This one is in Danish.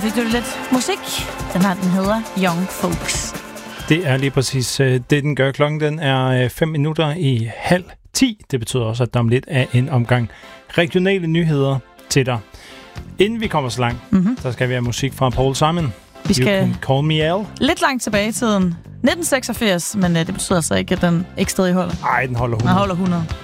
fik du lidt musik. Den hedder Young Folks. Det er lige præcis det, den gør. Klokken den er 9:05. Det betyder også, at der om lidt er en omgang regionale nyheder til dig. Inden vi kommer så langt, så skal vi have musik fra Paul Simon. Vi skal You Can Call Me Al. Lidt langt tilbage i tiden. 1986, men det betyder altså ikke, at den ikke stadig holder. Nej, den holder 100. Den holder 100.